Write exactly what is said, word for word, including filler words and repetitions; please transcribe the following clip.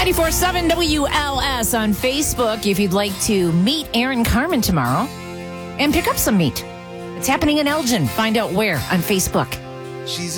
ninety-four point seven W L S on Facebook if you'd like to meet Aaron Carmen tomorrow and pick up some meat. It's happening in Elgin. Find out where on Facebook. She's